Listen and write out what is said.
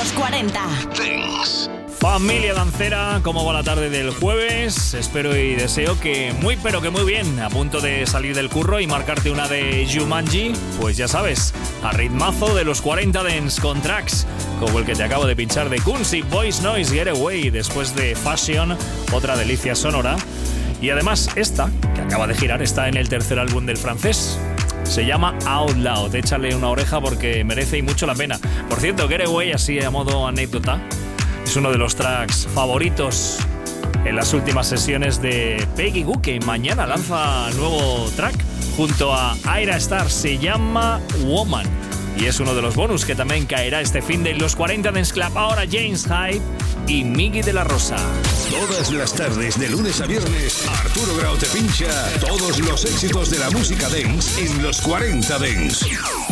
Los 40 Dance. Familia dancera, ¿cómo va la tarde del jueves? Espero y deseo que muy pero que muy bien. A punto de salir del curro y marcarte una de Jumanji, pues ya sabes, a ritmazo de los 40 Dance con tracks como el que te acabo de pinchar de Kunzi, Boys Noise, Get Away, después de Fashion, otra delicia sonora. Y además esta, que acaba de girar, está en el tercer álbum del francés. Se llama Out Loud. Échale una oreja porque merece y mucho la pena. Por cierto, Get Away, así a modo anécdota, es uno de los tracks favoritos en las últimas sesiones de Peggy Gou, que mañana lanza nuevo track junto a Ayra Starr. Se llama Woman y es uno de los bonus que también caerá este fin de los 40 Dance Club. Ahora James Hype y Miggy de la Rosa. Todas las tardes, de lunes a viernes, Arturo Grau te pincha todos los éxitos de la música dance en los 40 Dance.